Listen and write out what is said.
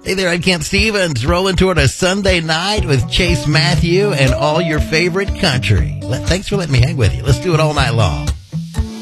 Hey there, I'm Kent Stevens, rolling toward a Sunday night with Chase Matthew and all your favorite country. Thanks for letting me hang with you. Let's do it all night long.